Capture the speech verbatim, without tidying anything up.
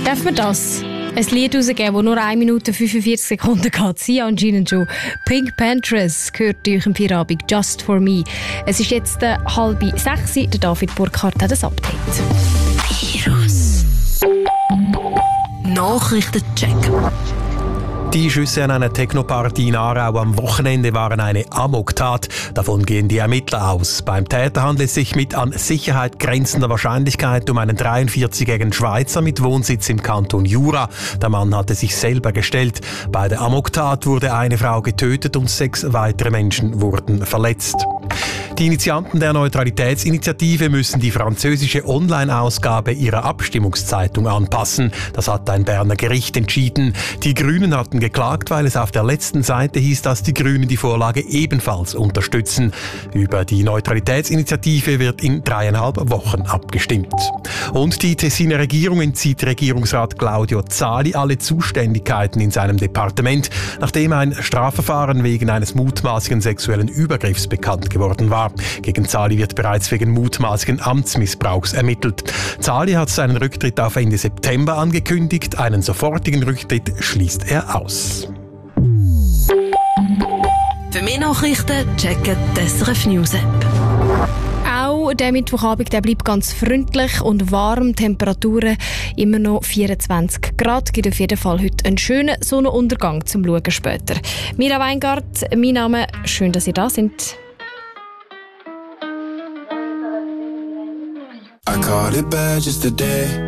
Darf man das? Ein Lied rausgeben, das nur eine Minute fünfundvierzig Sekunden geht. Sie anscheinend schon. Pink Panthers gehört euch im Feierabend «Just for Me». Es ist jetzt äh, halb sechs. Der David Burkhardt hat ein Update. Virus. Nachrichtencheck. Die Schüsse an einer Technoparty in Aarau am Wochenende waren eine Amoktat. Davon gehen die Ermittler aus. Beim Täter handelt es sich mit an Sicherheit grenzender Wahrscheinlichkeit um einen dreiundvierzigjährigen Schweizer mit Wohnsitz im Kanton Jura. Der Mann hatte sich selber gestellt. Bei der Amoktat wurde eine Frau getötet und sechs weitere Menschen wurden verletzt. Die Initianten der Neutralitätsinitiative müssen die französische Online-Ausgabe ihrer Abstimmungszeitung anpassen. Das hat ein Berner Gericht entschieden. Die Grünen hatten geklagt, weil es auf der letzten Seite hieß, dass die Grünen die Vorlage ebenfalls unterstützen. Über die Neutralitätsinitiative wird in dreieinhalb Wochen abgestimmt. Und die Tessiner Regierung entzieht Regierungsrat Claudio Zali alle Zuständigkeiten in seinem Departement, nachdem ein Strafverfahren wegen eines mutmaßlichen sexuellen Übergriffs bekannt geworden war. Gegen Zali wird bereits wegen mutmaßlichen Amtsmissbrauchs ermittelt. Zali hat seinen Rücktritt auf Ende September angekündigt. Einen sofortigen Rücktritt schließt er aus. Für mehr Nachrichten checken die S R F News App. Auch der Mittwochabend der bleibt ganz freundlich und warm. Temperaturen immer noch vierundzwanzig Grad. Gibt auf jeden Fall heute einen schönen Sonnenuntergang zum Schauen später. Mira Weingart, mein Name. Schön, dass ihr da seid. I caught it bad just today.